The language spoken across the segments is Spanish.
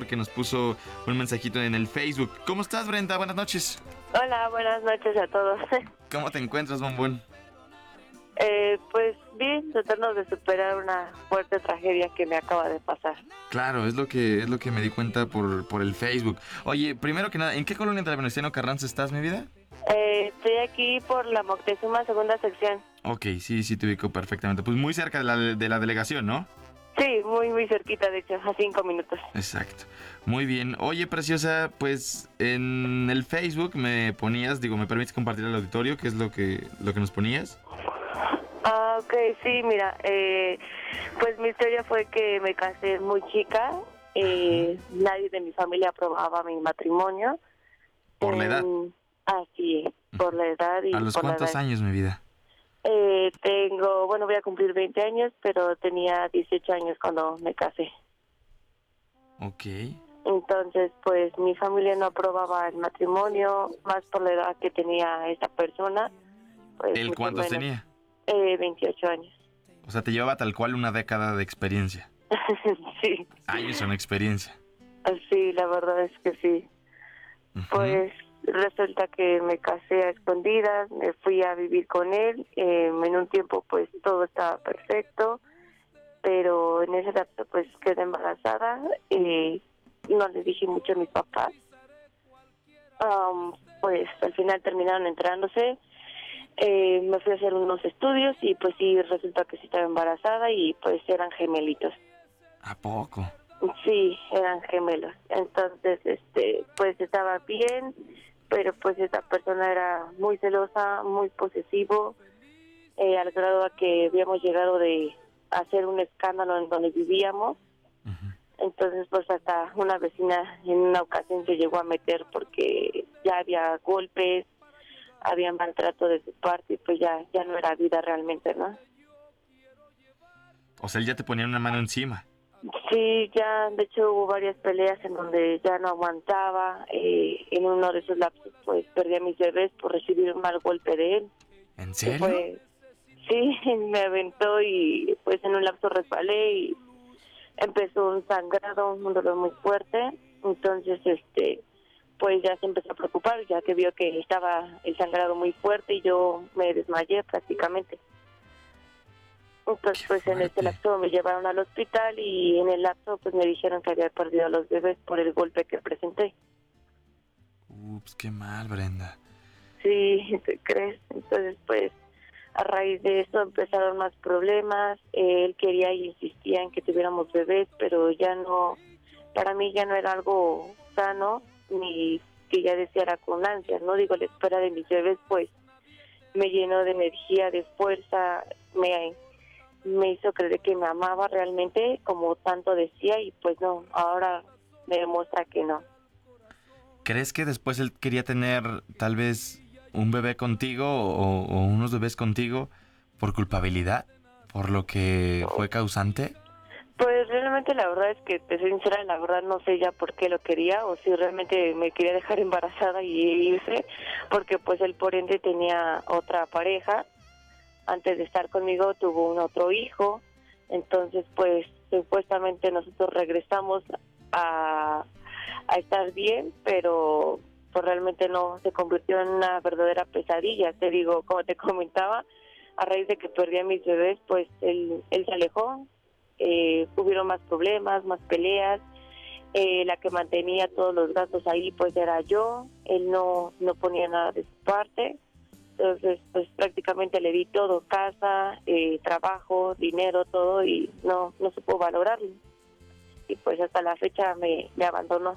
porque nos puso un mensajito en el Facebook. ¿Cómo estás, Brenda? Buenas noches. Hola, buenas noches a todos. ¿Cómo te encuentras, bombón? Pues bien, tratando de superar una fuerte tragedia que me acaba de pasar. Claro, es lo que me di cuenta por el Facebook. Oye, primero que nada, ¿en qué colonia de Venustiano Carranza estás, mi vida? Estoy aquí por la Moctezuma, segunda sección. Ok, sí, te ubico perfectamente. Pues muy cerca de la delegación, ¿no? Sí, muy cerquita, de hecho, a 5 minutos. Exacto. Muy bien. Oye, preciosa, pues en el Facebook me ponías, ¿me permites compartir al auditorio qué es lo que nos ponías? Ah, ok, sí, mira, pues mi historia fue que me casé muy chica, nadie de mi familia aprobaba mi matrimonio. Por la edad. Así es, por la edad y ¿A los por la cuántos edad. años, mi vida? Voy a cumplir 20 años, pero tenía 18 años cuando me casé. Ok. Entonces, pues mi familia no aprobaba el matrimonio, más por la edad que tenía esta persona. Pues ¿El mucho cuántos menos. tenía? 28 años. O sea, te llevaba tal cual una década de experiencia. Sí, Años son experiencia. sí, la verdad es que sí. Ujú. Pues resulta que me casé a escondidas, me fui a vivir con él, en un tiempo pues todo estaba perfecto, pero en ese lapso pues quedé embarazada y no les dije mucho a mis papás. Pues al final terminaron enterándose, me fui a hacer unos estudios y pues sí, resulta que sí estaba embarazada y pues eran gemelitos. ¿A poco? Sí, eran gemelos. Entonces, pues estaba bien, pero pues esta persona era muy celosa, muy posesivo, al grado a que habíamos llegado de hacer un escándalo en donde vivíamos. Ujú. Entonces, pues hasta una vecina en una ocasión se llegó a meter porque ya había golpes, había maltrato de su parte y pues ya no era vida realmente, ¿no? O sea, él ya te ponía una mano encima. Sí, ya de hecho hubo varias peleas en donde ya no aguantaba. En uno de esos lapsos pues perdí a mis bebés por recibir un mal golpe de él. ¿En Que serio? fue, sí, me aventó y pues en un lapso resbalé y empezó un sangrado, un dolor muy fuerte. Entonces, pues ya se empezó a preocupar, ya que vio que estaba el sangrado muy fuerte y yo me desmayé prácticamente. Entonces, Qué pues en este fuerte. lapso me llevaron al hospital y en el lapso pues me dijeron que había perdido a los bebés por el golpe que presenté. Ups, qué mal, Brenda. Sí, ¿te crees? Entonces, pues a raíz de eso empezaron más problemas. Él quería y insistía en que tuviéramos bebés, pero ya no, para mí ya no era algo sano ni que ya deseara con ansias, ¿no? Digo, la espera de mis bebés pues me llenó de energía, de fuerza, me hizo creer que me amaba realmente como tanto decía y pues no, ahora me demuestra que no. ¿Crees que después él quería tener tal vez un bebé contigo o unos bebés contigo por culpabilidad? ¿Por lo que fue causante? Pues realmente la verdad es que, te soy sincera, la verdad no sé ya por qué lo quería o si realmente me quería dejar embarazada y irse, porque pues él por ende tenía otra pareja, antes de estar conmigo tuvo un otro hijo, entonces pues supuestamente nosotros regresamos a, a estar bien, pero pues realmente no, se convirtió en una verdadera pesadilla, te digo, como te comentaba, a raíz de que perdí a mis bebés, pues él se alejó, hubieron más problemas, más peleas, la que mantenía todos los gastos ahí pues era yo, él no ponía nada de su parte, entonces pues prácticamente le di todo, casa, trabajo, dinero, todo y no supo valorarlo y pues hasta la fecha me abandonó.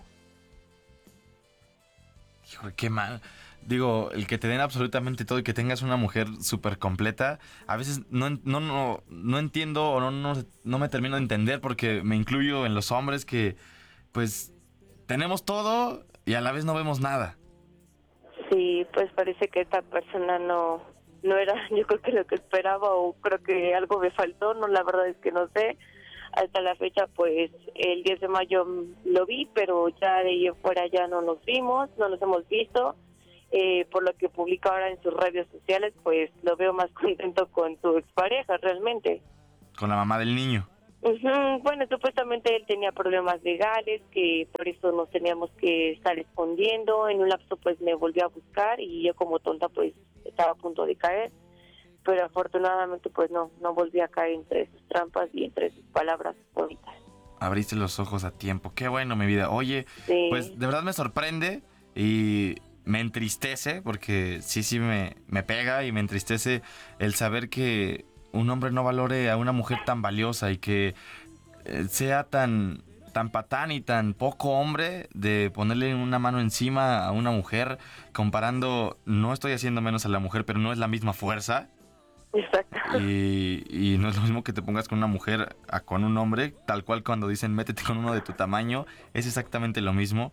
Hijo, qué mal. Digo, el que te den absolutamente todo y que tengas una mujer súper completa, a veces no entiendo o no me termino de entender porque me incluyo en los hombres que, pues, tenemos todo y a la vez no vemos nada. Sí, pues parece que esta persona no era, yo creo que lo que esperaba o creo que algo me faltó, no, la verdad es que no sé. Hasta la fecha, pues el 10 de mayo lo vi, pero ya de ahí en fuera ya no nos vimos, no nos hemos visto. Por lo que publica ahora en sus redes sociales, pues lo veo más contento con su expareja realmente. Con la mamá del niño. Ujú. Bueno, supuestamente él tenía problemas legales, que por eso nos teníamos que estar escondiendo. En un lapso pues me volvió a buscar y yo como tonta pues estaba a punto de caer, pero afortunadamente pues no volví a caer entre sus trampas y entre sus palabras bonitas. Abriste los ojos a tiempo. Qué bueno, mi vida. Oye, pues Sí, de verdad me sorprende y me entristece porque sí me pega y me entristece el saber que un hombre no valore a una mujer tan valiosa y que sea tan patán y tan poco hombre de ponerle una mano encima a una mujer comparando, no estoy haciendo menos a la mujer, pero no es la misma fuerza. exacto. Y no es lo mismo que te pongas con una mujer a con un hombre, tal cual cuando dicen métete con uno de tu tamaño, es exactamente lo mismo.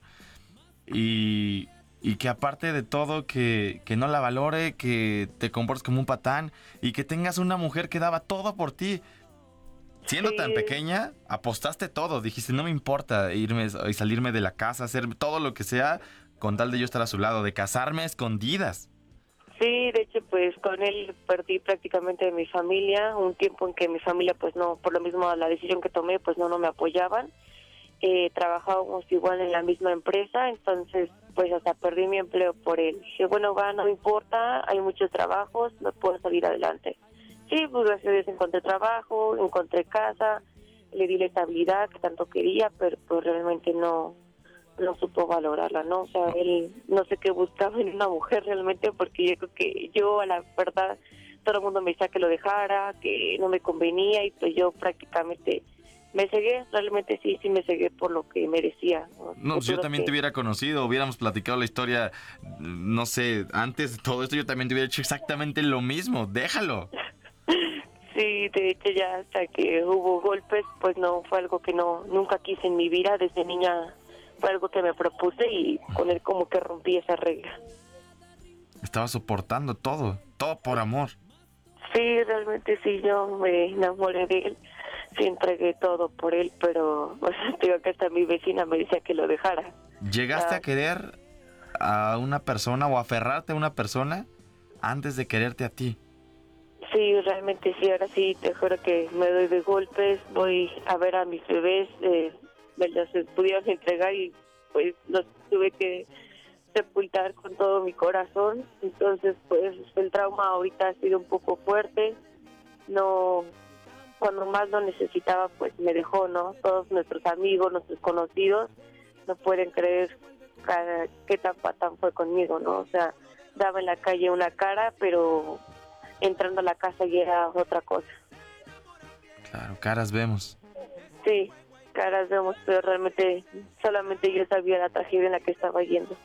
Y que aparte de todo, que no la valore, que te comportes como un patán y que tengas una mujer que daba todo por ti. Siendo tan Sí, pequeña, apostaste todo, dijiste no me importa irme y salirme de la casa, hacer todo lo que sea con tal de yo estar a su lado, de casarme a escondidas. sí, de hecho pues con él perdí prácticamente mi familia, un tiempo en que mi familia pues no, por lo mismo la decisión que tomé pues no me apoyaban. Trabajábamos igual en la misma empresa, entonces pues hasta perdí mi empleo por él. Dije, bueno, va, no me importa, hay muchos trabajos, me puedo salir adelante. Sí, pues gracias a Dios encontré trabajo, encontré casa, le di la estabilidad que tanto quería, pero pues realmente no supo valorarla, ¿no? O sea, él no sé qué buscaba en una mujer realmente, porque yo creo que yo, a la verdad, todo el mundo me decía que lo dejara, que no me convenía, y pues yo prácticamente me cegué, realmente sí me cegué por lo que merecía, ¿no? No, si yo Futuros también te que hubiera conocido, hubiéramos platicado la historia, no sé, antes de todo esto yo también te hubiera hecho exactamente lo mismo, déjalo. sí, de hecho ya hasta que hubo golpes, pues no, fue algo que nunca quise en mi vida, desde niña fue algo que me propuse y con él como que rompí esa regla. Estaba soportando todo, todo por amor. Sí, realmente sí, yo me enamoré de él, sí entregué todo por él, pero pues, digo que hasta mi vecina me decía que lo dejara. ¿Llegaste Ah, a querer a una persona o aferrarte a una persona antes de quererte a ti? sí, realmente sí, ahora sí, te juro que me doy de golpes, voy a ver a mis bebés, me los pudieron entregar y pues los tuve que sepultar con todo mi corazón, entonces pues el trauma ahorita ha sido un poco fuerte, no, cuando más lo necesitaba pues me dejó, ¿no? Todos nuestros amigos, nuestros conocidos no pueden creer qué tan patán fue conmigo, ¿no? O sea, daba en la calle una cara, pero entrando a la casa ya era otra cosa. Claro, caras vemos. Sí, caras vemos, pero realmente solamente yo sabía la tragedia en la que estaba yendo.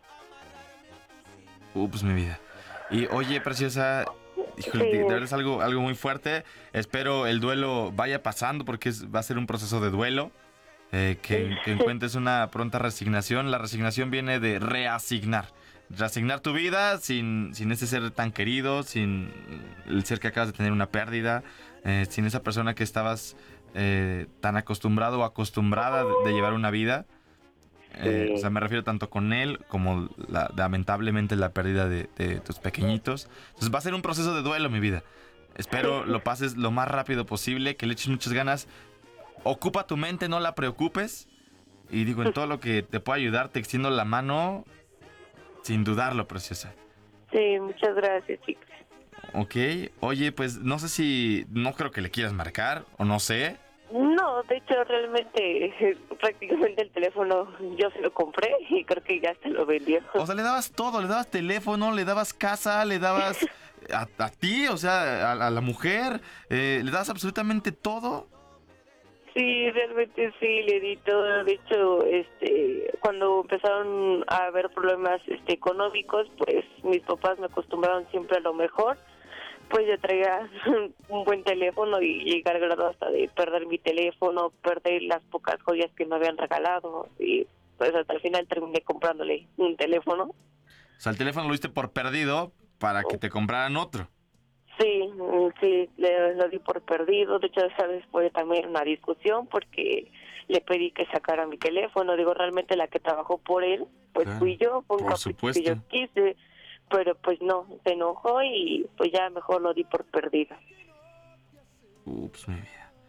Ups, mi vida. Y oye, preciosa, híjole, de Sí, verdad es algo muy fuerte. Espero el duelo vaya pasando porque va a ser un proceso de duelo. Que encuentres una pronta resignación. La resignación viene de reasignar. Reasignar tu vida sin ese ser tan querido, sin el ser que acabas de tener una pérdida, sin esa persona que estabas tan acostumbrado o acostumbrada de llevar una vida. O sea, sí, me refiero tanto con él como lamentablemente la pérdida de tus pequeñitos. Entonces va a ser un proceso de duelo, mi vida. Espero sí. lo pases lo más rápido posible, que le eches muchas ganas. Ocupa tu mente, no la preocupes. Y digo, en todo lo que te pueda ayudar, te extiendo la mano sin dudarlo, preciosa. Sí, muchas gracias, chicas. Ok, oye, pues no sé si, no creo que le quieras marcar, o no sé. No, de hecho, realmente, prácticamente el teléfono yo se lo compré y creo que ya se lo vendió. O sea, le dabas todo, le dabas teléfono, le dabas casa, le dabas a ti, o sea, a la mujer, le dabas absolutamente todo. Sí, realmente sí, le di todo. De hecho, cuando empezaron a haber problemas económicos, pues mis papás me acostumbraron siempre a lo mejor. Pues yo traía un buen teléfono y llegar al grado hasta de perder mi teléfono, perder las pocas joyas que me habían regalado y pues hasta el final terminé comprándole un teléfono. O sea, el teléfono lo diste por perdido para que te compraran otro. Sí, sí, le lo di por perdido. De hecho, esa vez fue también una discusión porque le pedí que sacara mi teléfono. Digo, realmente la que trabajó por él, pues Claro, fui yo, fue un por capricho que yo supuesto. quise, pero pues no, se enojó y pues ya mejor lo di por perdido. Ups, mi vida.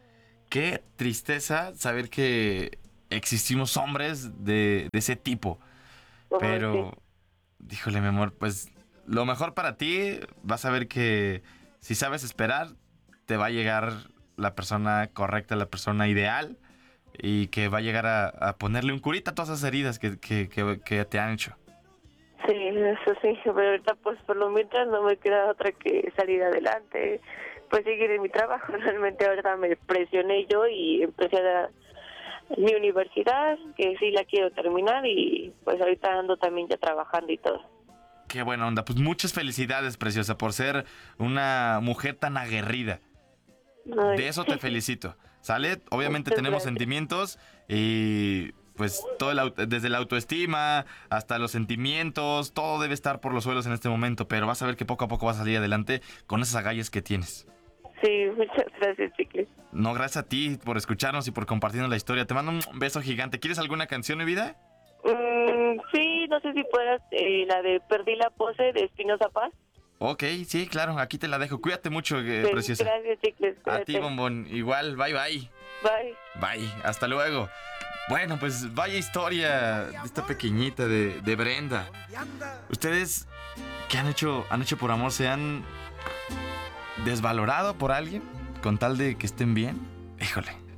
qué tristeza saber que existimos hombres de ese tipo. Pero, híjole, mi amor, pues lo mejor para ti, vas a ver que si sabes esperar, te va a llegar la persona correcta, la persona ideal, y que va a llegar a ponerle un curita a todas esas heridas que te han hecho. Sí, eso sí, pero ahorita pues por lo mientras no me queda otra que salir adelante, pues seguir en mi trabajo. Realmente ahorita me presioné yo y empecé a dar mi universidad, que sí la quiero terminar, y pues ahorita ando también ya trabajando y todo. Qué buena onda. Pues muchas felicidades, preciosa, por ser una mujer tan aguerrida. Ay, De eso te felicito. ¿Sale? Obviamente muchas tenemos gracias. sentimientos y pues todo desde la autoestima hasta los sentimientos, todo debe estar por los suelos en este momento, pero vas a ver que poco a poco vas a salir adelante con esas agallas que tienes. Sí, muchas gracias, chicles. No, gracias a ti por escucharnos y por compartirnos la historia. Te mando un beso gigante. ¿Quieres alguna canción, mi vida? Sí, no sé si puedas, la de Perdí la pose de Espinoza Paz. Ok, sí, claro, aquí te la dejo. Cuídate mucho, Pues, preciosa. gracias, chicles, A ti, cuídate. bombón. Igual, bye bye. Bye. Bye, hasta luego. Bueno, pues vaya historia de esta pequeñita de Brenda. ¿Ustedes qué han hecho por amor? ¿Se han desvalorado por alguien con tal de que estén bien? Híjole,